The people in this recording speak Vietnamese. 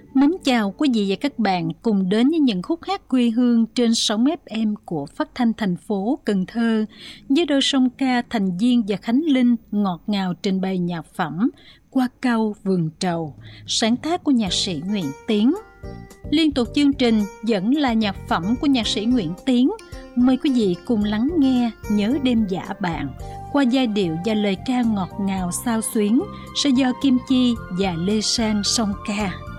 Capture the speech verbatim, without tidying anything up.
Mến chào quý vị và các bạn cùng đến với những khúc hát quê hương trên sóng ép em của Phát thanh thành phố Cần Thơ với đôi song ca Thành Viên và Khánh Linh ngọt ngào trình bày nhạc phẩm Qua Cau Vườn Trầu, sáng tác của nhạc sĩ Nguyễn Tiến. Liên tục chương trình vẫn là nhạc phẩm của nhạc sĩ Nguyễn Tiến. Mời quý vị cùng lắng nghe Nhớ Đêm Dã Bạn qua giai điệu và lời ca ngọt ngào xao xuyến sẽ do Kim Chi và Lê Sang song ca.